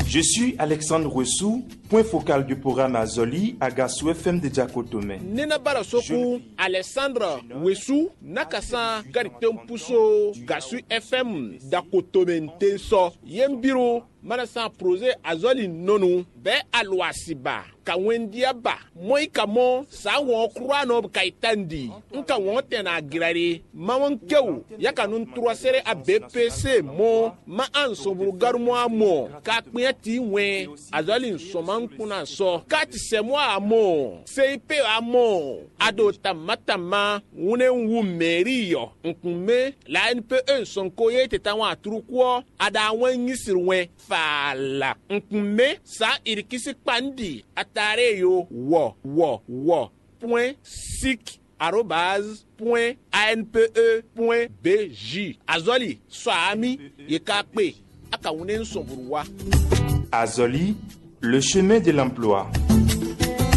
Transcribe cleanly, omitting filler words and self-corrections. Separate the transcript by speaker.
Speaker 1: Je suis Alexandre Wessou, point focal du programme Azoli à Gassou FM de Diakotome.
Speaker 2: Nena bara soku Alexandre Wessou nakasa garitem puso Gassou FM Diakotome ntenso yembiro marasa projet Azoli nonu be alwasiba kawendia ba moi kamo sa won kura no kaitandi nka won tena girare mawon kew yaka nun troisere a BPC mo ma ansoburu garumo amo ka kpieti we Azoli soman kuna so kati semwa amo CIP amo ado tamatama wune wu merio nkume la NPE sonko yete tanwa turukwo ada wan yisirwe fala nkume sa irikisi pandi atare yo wo point sic @ anpe.bj Azoli so ami yekakpe akawune nsoburuwa.
Speaker 1: Azoli, le chemin de l'emploi.